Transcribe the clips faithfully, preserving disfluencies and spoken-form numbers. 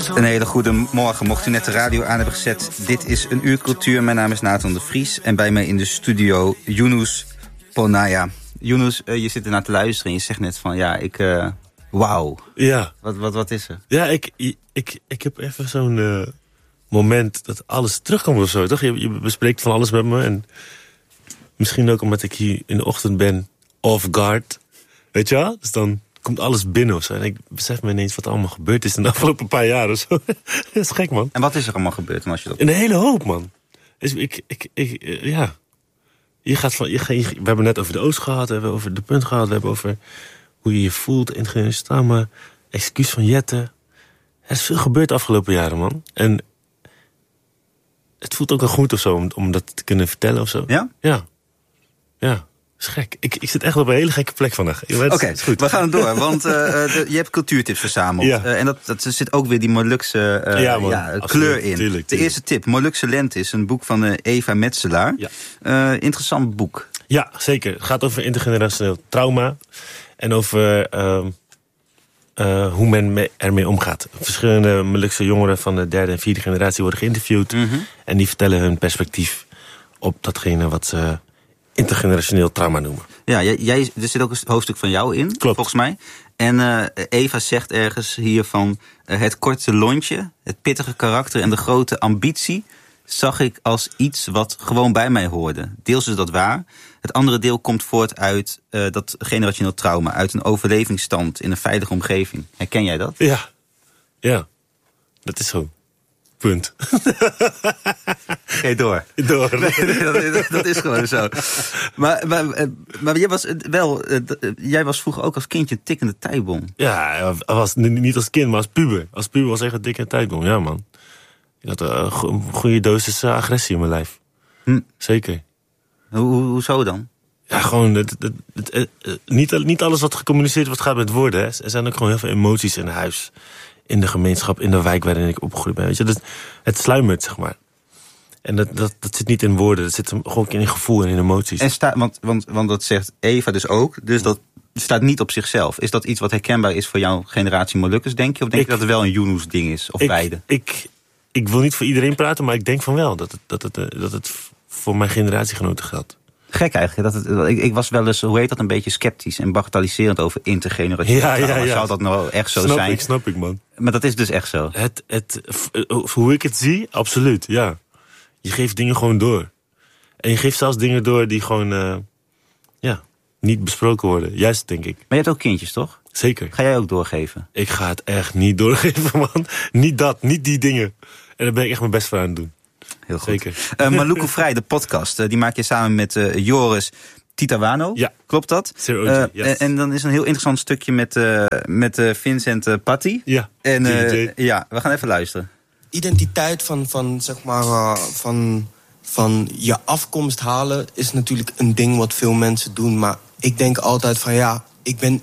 Een hele goede morgen. Mocht u net de radio aan hebben gezet, dit is Een Uur Cultuur. Mijn naam is Nathan de Vries en bij mij in de studio Yunus Ponaya. Yunus, uh, je zit ernaar te luisteren en je zegt net van ja, ik... Uh, wauw. Ja. Wat, wat, wat is er? Ja, ik, ik, ik heb even zo'n uh, moment dat alles terugkomt of zo, toch? Je, je bespreekt van alles met me en misschien ook omdat ik hier in de ochtend ben off guard. Weet je wel? Dus dan komt alles binnen of zo. En ik besef me ineens wat er allemaal gebeurd is in de afgelopen paar jaar of zo. Dat is gek, man. En wat is er allemaal gebeurd? Als je dat... Een hele hoop, man. Dus ik, ik, ik, uh, ja. Je gaat van, je, je, we hebben net over de Oost gehad, we hebben over de punt gehad, we hebben over hoe je je voelt, intergenerationeel trauma, excuus van Jette. Er is veel gebeurd de afgelopen jaren, man. En het voelt ook wel goed of zo, om, om dat te kunnen vertellen of zo. Ja? Ja. Ja. Is gek. Ik, ik zit echt op een hele gekke plek vandaag. Oké, okay, we gaan door, want uh, de, je hebt cultuurtips verzameld. Ja. Uh, en dat, dat zit ook weer die Molukse uh, ja, ja, kleur absoluut, in. Tuurlijk, tuurlijk. De eerste tip, Molukse Lente, is een boek van uh, Eva Metselaar. Ja. Uh, interessant boek. Ja, zeker. Het gaat over intergenerationeel trauma. En over uh, uh, hoe men me, ermee omgaat. Verschillende Molukse jongeren van de derde en vierde generatie worden geïnterviewd. Mm-hmm. En die vertellen hun perspectief op datgene wat ze intergenerationeel trauma noemen. Ja, jij, jij, er zit ook een hoofdstuk van jou in, Klopt. Volgens mij. En uh, Eva zegt ergens hiervan, uh, het korte lontje, het pittige karakter en de grote ambitie zag ik als iets wat gewoon bij mij hoorde. Deels is dat waar. Het andere deel komt voort uit uh, dat generationeel trauma, uit een overlevingsstand in een veilige omgeving. Herken jij dat? Ja, ja, dat is zo. Punt. Oké, door. Door. Nee, dat, dat is gewoon zo. Maar, maar, maar jij, was wel, jij was vroeger ook als kindje een tikkende tijdbom. Ja, was niet als kind, maar als puber. Als puber was echt een dikke tijdbom, ja, man. Ik had een goede dosis agressie in mijn lijf. Hm. Zeker. Hoe, hoezo dan? Ja, gewoon, het, het, het, het, niet, niet alles wat gecommuniceerd wordt gaat met woorden. Hè. Er zijn ook gewoon heel veel emoties in huis. In de gemeenschap, in de wijk waarin ik opgegroeid ben. Weet je, dat, het sluimert, zeg maar. En dat, dat, dat zit niet in woorden, dat zit gewoon in gevoel en in emoties. En sta, want, want, want dat zegt Eva dus ook, dus dat staat niet op zichzelf. Is dat iets wat herkenbaar is voor jouw generatie Molukkers, denk je? Of denk ik, je dat het wel een Yunus ding is, of ik, beide? Ik, ik wil niet voor iedereen praten, maar ik denk van wel dat het, dat het, dat het voor mijn generatiegenoten geldt. Gek eigenlijk. Dat het, ik, ik was wel eens, hoe heet dat, een beetje sceptisch en bagatelliserend over intergenerationeel ja, trauma. Ja, ja. Zou dat nou echt zo snap zijn? Ik, snap ik, man. Maar dat is dus echt zo. Het, het, hoe ik het zie, absoluut, ja. Je geeft dingen gewoon door. En je geeft zelfs dingen door die gewoon, uh, ja, niet besproken worden. Juist, denk ik. Maar je hebt ook kindjes, toch? Zeker. Ga jij ook doorgeven? Ik ga het echt niet doorgeven, man. Niet dat, niet die dingen. En daar ben ik echt mijn best voor aan het doen. Heel goed. Zeker. Uh, Maluku Vrij, de podcast, uh, die maak je samen met uh, Joris Titawano. Ja. Klopt dat? Uh, yes. en, en dan is een heel interessant stukje met, uh, met uh, Vincent uh, Patti. Ja. En uh, ja, we gaan even luisteren. Identiteit van, van zeg maar, uh, van, van je afkomst halen is natuurlijk een ding wat veel mensen doen. Maar ik denk altijd van ja, ik ben,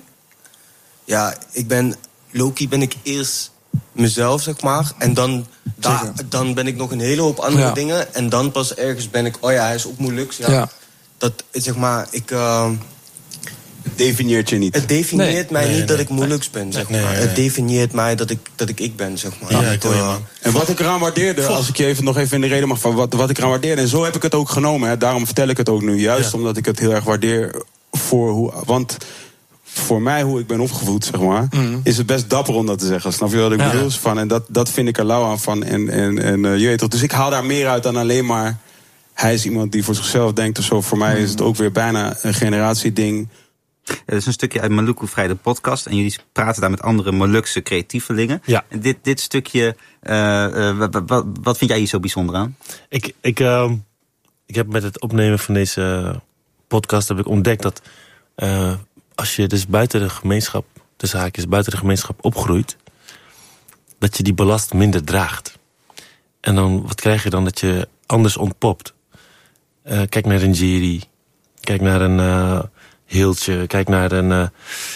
ja, ik ben, Loki ben ik eerst mezelf, zeg maar. En dan, da, dan ben ik nog een hele hoop andere ja. dingen. En dan pas ergens ben ik, oh ja, hij is ook Moluks. Ja. ja. Dat, zeg maar, ik... Uh, het definieert je niet. Het definieert nee. mij nee, niet nee, dat nee. ik Moluks ben, zeg nee, maar. nee, nee. Het definieert mij dat ik, dat ik ik ben, zeg maar. Ja, ik hoor je, man. En wat ik eraan waardeerde, als ik je even nog even in de reden mag van wat, wat ik eraan waardeerde, en zo heb ik het ook genomen, hè, daarom vertel ik het ook nu. Juist ja. omdat ik het heel erg waardeer voor hoe... Want voor mij, hoe ik ben opgevoed, zeg maar, mm. is het best dapper om dat te zeggen. Snap je wat ik ja. bedoel? Van, en dat, dat vind ik er lauw aan van. En, en, en uh, je weet toch, dus ik haal daar meer uit dan alleen maar... Hij is iemand die voor zichzelf denkt of zo. Voor mij is het ook weer bijna een generatieding. Ja, dat is een stukje uit Maluku Vrij, de podcast. En jullie praten daar met andere Molukse creatievelingen. Ja. En dit, dit stukje, uh, uh, wat, wat, wat vind jij hier zo bijzonder aan? Ik, ik, uh, ik heb met het opnemen van deze podcast heb ik ontdekt dat... Uh, als je dus buiten de gemeenschap, de zaak is buiten de gemeenschap opgroeit... dat je die ballast minder draagt. En dan, wat krijg je dan? Dat je anders ontpopt. Uh, kijk naar een Jerry. Kijk naar een uh, Hiltje. Kijk naar een uh,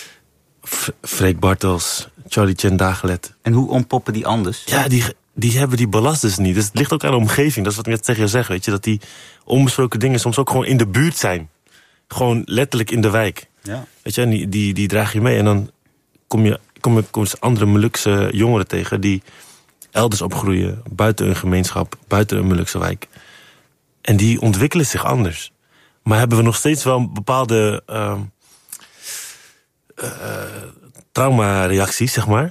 F- Freek Bartels. Charlie Chen Dagelet. En hoe ontpoppen die anders? Ja, die, die hebben die ballast dus niet. Dus het ligt ook aan de omgeving. Dat is wat ik net tegen je zeg. Weet je, dat die onbesproken dingen soms ook gewoon in de buurt zijn. Gewoon letterlijk in de wijk. Ja. Weet je, en die, die, die draag je mee. En dan kom je, kom je kom je andere Molukse jongeren tegen... die elders opgroeien, buiten een gemeenschap, buiten een Molukse wijk. En die ontwikkelen zich anders. Maar hebben we nog steeds wel een bepaalde uh, uh, trauma-reacties, zeg maar.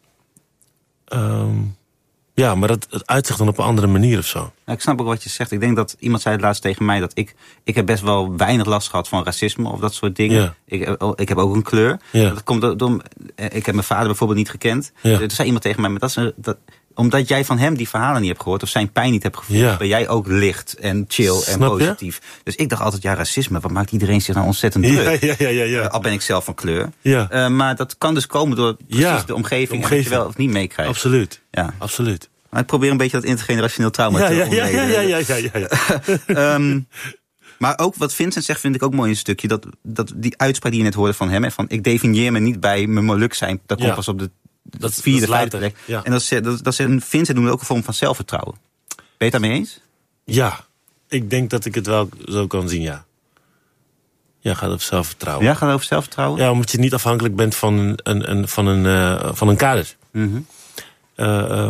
Um, ja, maar dat, het uitzicht dan op een andere manier of zo. Ja, ik snap ook wat je zegt. Ik denk dat iemand zei het laatst tegen mij dat ik... Ik heb best wel weinig last gehad van racisme of dat soort dingen. Ja. Ik, ik heb ook een kleur. Ja. Dat komt door, door, ik heb mijn vader bijvoorbeeld niet gekend. Ja. Toen zei iemand tegen mij, maar dat is een, dat, omdat jij van hem die verhalen niet hebt gehoord of zijn pijn niet hebt gevoeld, Ja. ben jij ook licht en chill en Snap je? positief. Dus ik dacht altijd, ja, racisme, wat maakt iedereen zich nou ontzettend druk? Ja, ja, ja, ja, ja. Uh, al ben ik zelf van kleur. Ja. Uh, maar dat kan dus komen door precies Ja, de omgeving, de en omgeving. dat je wel of niet meekrijgt. Absoluut. Ja. Absoluut. Maar ik probeer een beetje dat intergenerationeel trauma Ja, te ja, ja, ontleden. ja, ja, ja, ja, ja. um, maar ook wat Vincent zegt, vind ik ook mooi een stukje. Dat, dat die uitspraak die je net hoorde van hem. Hè, van ik definieer me niet bij mijn Moluk zijn. Dat komt Ja. pas op de Dat, vierde, dat is vijfde later. plek. Ja. En dat is, dat, dat is een, Vincent noemde ook een vorm van zelfvertrouwen. Ben je het daarmee eens? Ja, ik denk dat ik het wel zo kan zien, ja. Ja, gaat over zelfvertrouwen. Ja, gaat het over zelfvertrouwen? Ja, omdat je niet afhankelijk bent van een, een, een, van een, uh, van een kader. Mm-hmm. Uh, uh,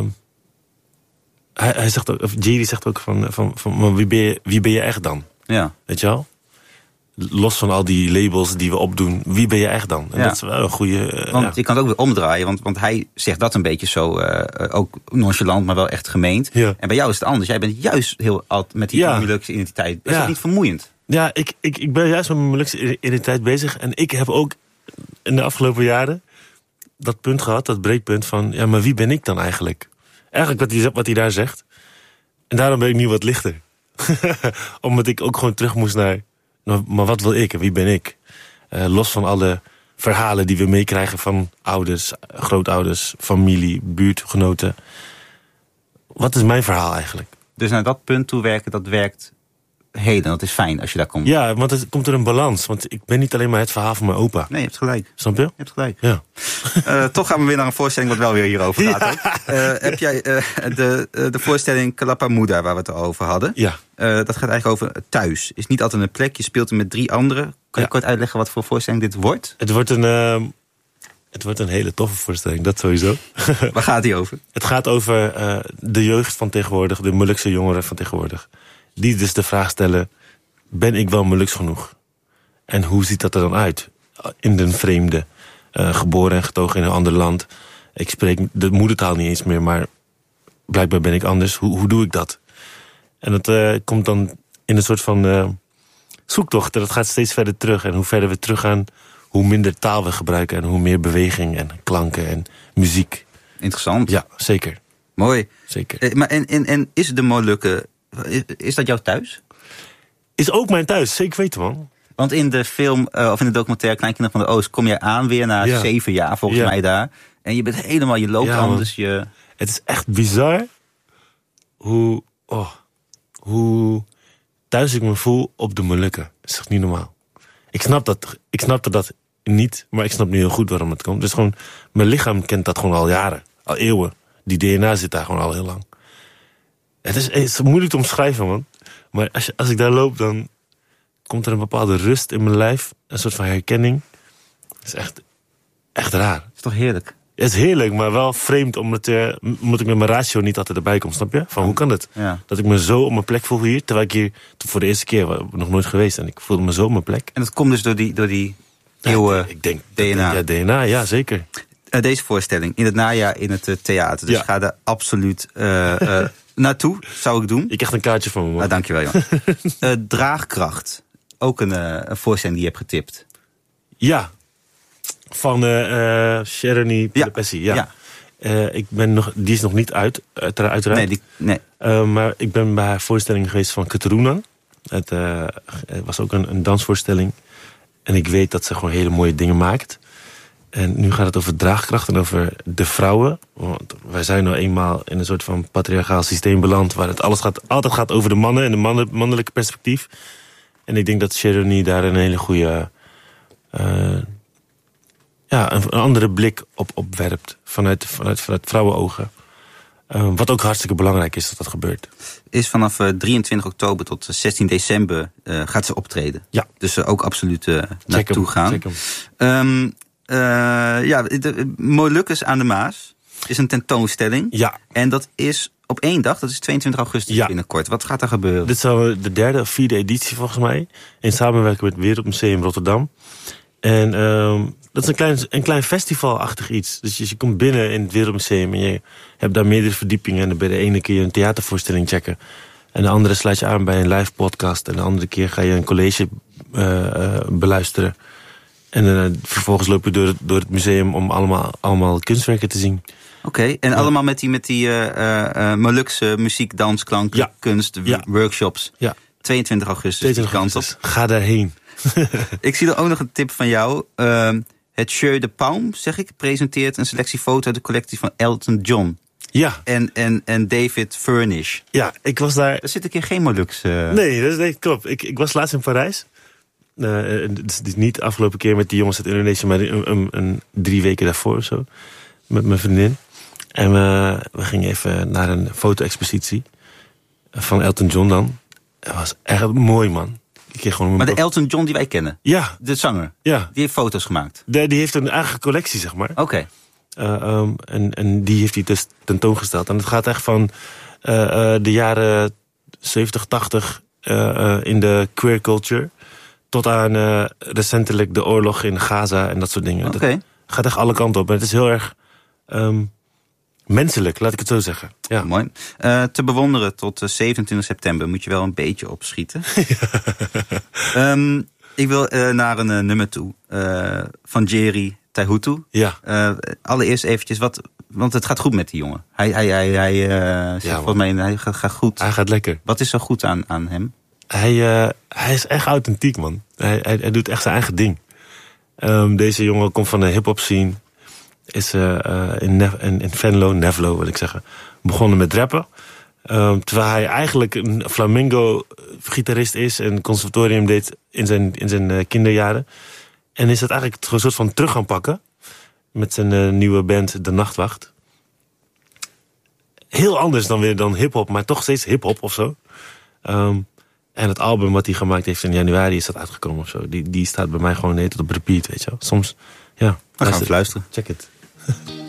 hij, hij zegt ook, of Jerry zegt ook van, van, van maar wie, ben je, wie ben je echt dan? Ja. Weet je wel? Los van al die labels die we opdoen, wie ben je echt dan? En Ja. dat is wel een goede... Uh, Want ja. je kan het ook weer omdraaien. Want, want hij zegt dat een beetje zo, uh, ook nonchalant, maar wel echt gemeend. Ja. En bij jou is het anders. Jij bent juist heel alt met die Ja. Molukse identiteit. Is Ja. dat niet vermoeiend? Ja, ik, ik, ik ben juist met mijn Molukse identiteit bezig. En ik heb ook in de afgelopen jaren dat punt gehad, dat breekpunt van... ja, maar wie ben ik dan eigenlijk? Eigenlijk wat hij, wat hij daar zegt. En daarom ben ik nu wat lichter. Omdat ik ook gewoon terug moest naar... nou, maar wat wil ik en wie ben ik? Uh, los van alle verhalen die we meekrijgen van ouders, grootouders, familie, buurtgenoten. Wat is mijn verhaal eigenlijk? Dus naar dat punt toe werken, dat werkt heden. Dat is fijn als je daar komt. Ja, want het komt er een balans. Want ik ben niet alleen maar het verhaal van mijn opa. Nee, je hebt gelijk. Snap je? Je hebt gelijk. Ja. Uh, toch gaan we weer naar een voorstelling wat wel weer hierover gaat. Ja. Uh, heb jij uh, de, uh, de voorstelling Kalapamuda, waar we het over hadden? Ja. Uh, dat gaat eigenlijk over thuis. Is niet altijd een plek. Je speelt er met drie anderen. Kan je Ja. kort uitleggen wat voor voorstelling dit wordt? Het wordt een, uh, het wordt een hele toffe voorstelling, dat sowieso. Waar gaat die over? Het gaat over uh, de jeugd van tegenwoordig, de Molukse jongeren van tegenwoordig. Die dus de vraag stellen, ben ik wel Moluks genoeg? En hoe ziet dat er dan uit? In den vreemde, uh, geboren en getogen in een ander land. Ik spreek de moedertaal niet eens meer, maar blijkbaar ben ik anders. Hoe, hoe doe ik dat? En dat uh, komt dan in een soort van uh, zoektocht. Dat gaat steeds verder terug. En hoe verder we teruggaan, hoe minder taal we gebruiken. En hoe meer beweging en klanken en muziek. Interessant. Ja, zeker. Mooi. Zeker. Uh, maar en, en, en is de Molukken, is, is dat jouw thuis? Is ook mijn thuis, zeker weten, man. Want in de film, uh, of in de documentaire Kleinkinderen van de Oost, kom je aan weer na Ja. zeven jaar volgens Ja. mij daar. En je bent helemaal, je loopt Ja, man. anders. Je... Het is echt bizar hoe, oh, hoe thuis ik me voel op de Molukken. Dat is echt niet normaal. Ik snap dat, ik snapte dat niet, maar ik snap nu heel goed waarom het komt. Dus gewoon, mijn lichaam kent dat gewoon al jaren, al eeuwen. Die D N A zit daar gewoon al heel lang. Het is, het is moeilijk te omschrijven, man. Maar als, je, als ik daar loop, dan komt er een bepaalde rust in mijn lijf. Een soort van herkenning. Het is echt, echt raar. Dat is toch heerlijk? Het is heerlijk, maar wel vreemd omdat, uh, omdat ik met mijn ratio niet altijd erbij kom, snap je? Van hoe kan het? Ja. Dat ik me zo op mijn plek voel hier, terwijl ik hier voor de eerste keer was, nog nooit geweest en ik voelde me zo op mijn plek. En dat komt dus door die, door die eeuwen Ja, ik denk D N A. Ja, D N A, ja zeker. Uh, deze voorstelling in het najaar in het uh, theater. Dus Ja. ga daar absoluut uh, uh, naartoe, zou ik doen. Ik krijg een kaartje van me, man. Ah, dankjewel, Jan. uh, Draagkracht. Ook een, uh, een voorstelling die je hebt getipt. Ja, van uh, uh, Sharoni Pelepessi. Ja. ja. Uh, ik ben nog, die is nog niet uit, uitera- uiteraard. Nee, die, nee. Uh, maar ik ben bij haar voorstelling geweest van Keterunan. Het, uh, het was ook een, een dansvoorstelling. En ik weet dat ze gewoon hele mooie dingen maakt. En nu gaat het over draagkracht en over de vrouwen. Want wij zijn nou eenmaal in een soort van patriarchaal systeem beland, waar het alles gaat, altijd gaat over de mannen en de mannen, mannelijke perspectief. En ik denk dat Sharoni daar een hele goede, uh, ja, een, een andere blik op, op werpt. Vanuit, vanuit, vanuit vrouwenogen. Uh, wat ook hartstikke belangrijk is dat dat gebeurt. Is vanaf uh, drieëntwintig oktober tot zestien december uh, gaat ze optreden. Ja. Dus uh, ook absoluut uh, naartoe hem, gaan. check hem. Um, uh, ja, de, de, Molukkers aan de Maas. is een tentoonstelling. Ja. En dat is op één dag, dat is tweeëntwintig augustus Ja. binnenkort. Wat gaat er gebeuren? Dit is al de derde of vierde editie volgens mij. In samenwerking met het Wereldmuseum Rotterdam. En um, dat is een klein, een klein festivalachtig iets. Dus je, je komt binnen in het Wereldmuseum en je hebt daar meerdere verdiepingen. En dan bij de ene keer een theatervoorstelling checken. En de andere sluit je aan bij een live podcast. En de andere keer ga je een college uh, uh, beluisteren. En uh, vervolgens loop je door het, door het museum om allemaal, allemaal kunstwerken te zien. Oké, okay, en ja. allemaal met die, met die uh, uh, Molukse muziek, dans, klanken, ja. kunst, ja. workshops. Ja. tweeëntwintig augustus, tweeëntwintig augustus. Ga daarheen. Ik zie er ook nog een tip van jou. Uh, het Jeu de Paume, zeg ik, presenteert een selectie foto's uit de collectie van Elton John. Ja. En, en, en David Furnish. Ja, ik was daar... Er zit een keer geen Molukse... Uh... Nee, dat is, nee, klopt. Ik, ik was laatst in Parijs. Uh, het is niet de afgelopen keer met die jongens uit Indonesië, maar een, een, een drie weken daarvoor of zo. Met mijn vriendin. En we, we gingen even naar een foto-expositie van Elton John dan. Het was echt mooi, man. Ik kreeg gewoon maar de Elton John die wij kennen? Ja. De zanger? Ja. Die heeft foto's gemaakt? De, die heeft een eigen collectie, zeg maar. Oké. Okay. Uh, um, en, en die heeft hij dus tentoongesteld. En het gaat echt van uh, uh, de jaren zeventig, tachtig uh, uh, in de queer culture... tot aan uh, recentelijk de oorlog in Gaza en dat soort dingen. Oké. Okay. Dat gaat echt alle kanten op. En het is heel erg um, menselijk, laat ik het zo zeggen. Ja. Mooi. Uh, te bewonderen tot uh, zevenentwintig september moet je wel een beetje opschieten. Ja. um, ik wil uh, naar een uh, nummer toe. Uh, van Jerry Taihutu. Ja. Uh, allereerst eventjes, wat, want het gaat goed met die jongen. Hij, hij, hij, hij, uh, ja, volgens mij, hij gaat, gaat goed. Hij gaat lekker. Wat is zo goed aan, aan hem? Hij, uh, hij is echt authentiek, man. Hij, hij, hij doet echt zijn eigen ding. Um, deze jongen komt van de hip-hop scene. Is uh, uh, in, Nef- in, in Venlo, Nevlo wil ik zeggen, begonnen met rappen. Um, terwijl hij eigenlijk een flamenco-gitarist is en conservatorium deed in zijn, in zijn uh, kinderjaren. En is dat eigenlijk een soort van terug gaan pakken met zijn uh, nieuwe band De Nachtwacht. Heel anders dan weer dan hip-hop, maar toch steeds hip-hop of zo. Um, En het album wat hij gemaakt heeft in januari is dat uitgekomen of zo. Die, die staat bij mij gewoon net op repeat, weet je wel. Soms, ja. We gaan even luisteren. Check it.